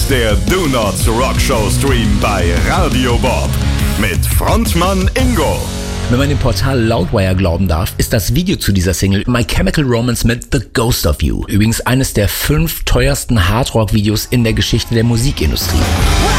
ist der Do Not Rock Show Stream bei Radio Bob mit Frontmann Ingo. Wenn man dem Portal Loudwire glauben darf, ist das Video zu dieser Single My Chemical Romance mit The Ghost of You übrigens eines der 5 teuersten Hardrock-Videos in der Geschichte der Musikindustrie.